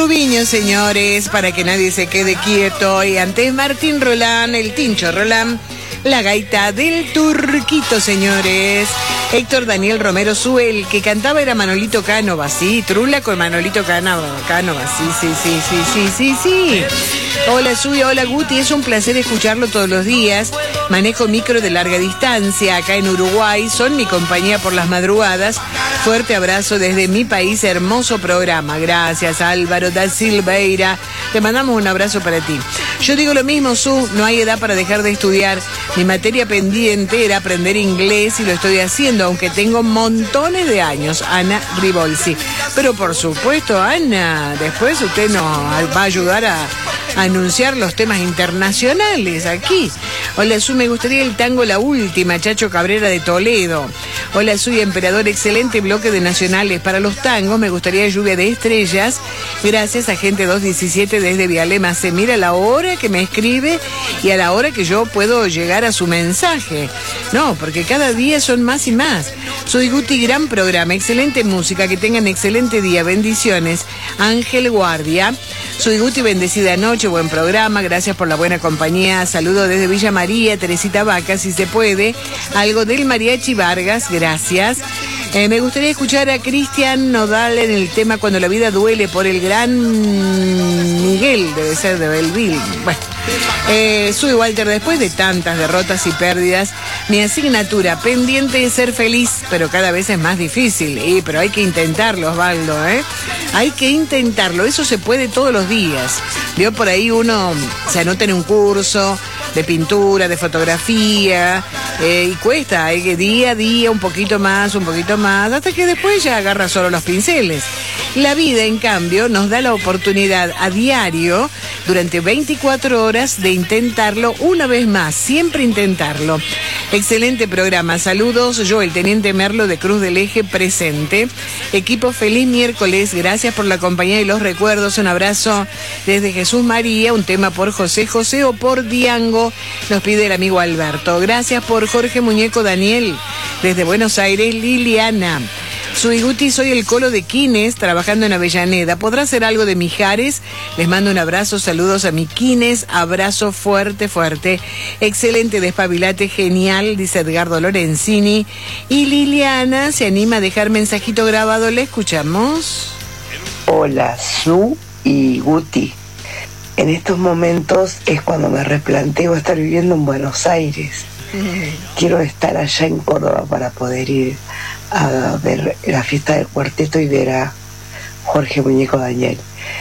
Rubiño, señores, para que nadie se quede quieto. Y antes Martín Roland, el Tincho Roland, la gaita del Turquito, señores. Héctor Daniel Romero Suel, que cantaba era Manolito Cánova, sí, Trula con Manolito Cánova, sí. Hola Suya, hola Guti, es un placer escucharlo todos los días. Manejo micro de larga distancia acá en Uruguay, son mi compañía por las madrugadas. Fuerte abrazo desde mi país, hermoso programa. Gracias Álvaro da Silveira, te mandamos un abrazo para ti. Yo digo lo mismo, Su, no hay edad para dejar de estudiar. Mi materia pendiente era aprender inglés y lo estoy haciendo, aunque tengo montones de años. Ana Ribolsi. Pero por supuesto, Ana, después usted nos va a ayudar a anunciar los temas internacionales aquí. Hola Su, me gustaría el tango La Última, Chacho Cabrera de Toledo. Hola Su, emperador, excelente bloque de nacionales. Para los tangos me gustaría Lluvia de Estrellas. Gracias a Gente 217 desde Vialema. Se mira la hora que me escribe y a la hora que yo puedo llegar a su mensaje. No, porque cada día son más y más. Soy Guti, gran programa, excelente música, que tengan excelente día, bendiciones. Ángel Guardia. Soy Guti, bendecida noche, buen programa, gracias por la buena compañía. Saludo desde Villa María, Teresita Vaca, si se puede. Algo del Mariachi Vargas, gracias. Me gustaría escuchar a Cristian Nodal en el tema Cuando la vida duele, por el gran Miguel, debe ser de Belleville. Bueno, soy Walter, después de tantas derrotas y pérdidas, mi asignatura pendiente es ser feliz, pero cada vez es más difícil. Pero hay que intentarlo, Osvaldo, hay que intentarlo, eso se puede todos los días. Vio, por ahí uno se anota en un curso de pintura, de fotografía, y cuesta, hay que día a día un poquito más, hasta que después ya agarra solo los pinceles. La vida, en cambio, nos da la oportunidad a diario, durante 24 horas, de intentarlo una vez más, siempre intentarlo. Excelente programa, saludos, yo, el Teniente Merlo de Cruz del Eje, presente. Equipo, feliz miércoles, gracias por la compañía y los recuerdos, un abrazo desde Jesús María, un tema por José José o por Diango, nos pide el amigo Alberto. Gracias por Jorge Muñeco Daniel, desde Buenos Aires, Liliana. Soy Guti, soy el Colo de Quines, trabajando en Avellaneda. ¿Podrá hacer algo de Mijares? Les mando un abrazo, saludos a mi Quines, abrazo fuerte, fuerte. Excelente despabilate, genial, dice Edgardo Lorenzini. Y Liliana se anima a dejar mensajito grabado, ¿le escuchamos? Hola, Su y Guti. En estos momentos es cuando me replanteo estar viviendo en Buenos Aires. Quiero estar allá en Córdoba para poder ir a ver la fiesta del cuarteto y ver a Jorge Muñeco Daniel.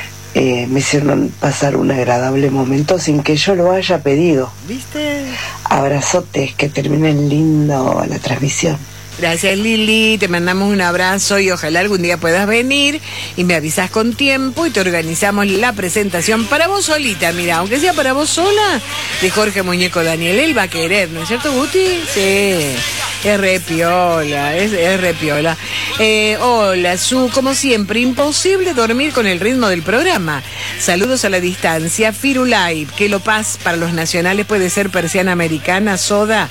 Me hicieron pasar un agradable momento sin que yo lo haya pedido. ¿Viste? Abrazotes, que terminen lindo la transmisión. Gracias Lili, te mandamos un abrazo y ojalá algún día puedas venir y me avisas con tiempo y te organizamos la presentación para vos solita, mira, aunque sea para vos sola, de Jorge Muñeco Daniel. Él va a querer, ¿no es cierto, Guti? Sí, es re piola, es re piola. Hola Su, como siempre, imposible dormir con el ritmo del programa. Saludos a la distancia, Firulai, que lo paz para los nacionales puede ser persiana americana, soda.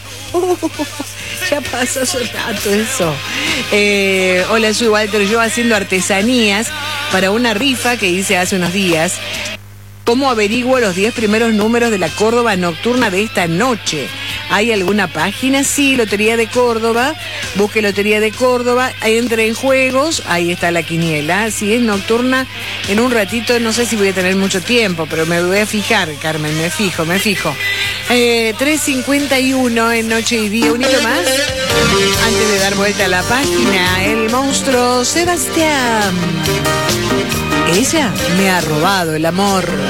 Ya pasó hace rato eso. Hola, soy Walter, yo haciendo artesanías para una rifa que hice hace unos días. ¿Cómo averiguo los 10 primeros números de la Córdoba nocturna de esta noche? ¿Hay alguna página? Sí, Lotería de Córdoba. Busque Lotería de Córdoba, entre en juegos, ahí está la quiniela. Si es nocturna, en un ratito, no sé si voy a tener mucho tiempo, pero me voy a fijar, Carmen, me fijo. 3:51 en Noche y Día, un hito más. Antes de dar vuelta a la página, el monstruo Sebastián. Ella me ha robado el amor.